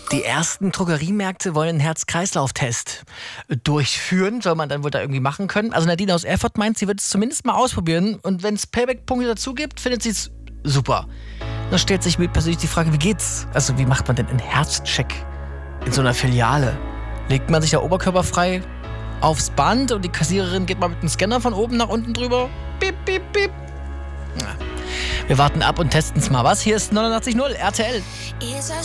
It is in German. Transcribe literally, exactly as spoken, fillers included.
Die ersten Drogeriemärkte wollen einen Herz-Kreislauf-Test durchführen. Soll man dann wohl da irgendwie machen können. Also Nadine aus Erfurt meint, sie wird es zumindest mal ausprobieren. Und wenn es Payback-Punkte dazu gibt, findet sie es super. Dann stellt sich mir persönlich die Frage, wie geht's? Also wie macht man denn einen Herzcheck in so einer Filiale? Legt man sich da oberkörperfrei aufs Band und die Kassiererin geht mal mit dem Scanner von oben nach unten drüber? Piep, piep, piep. Ja. Wir warten ab und testen es mal. Was? Hier ist neunundachtzig Komma null R T L.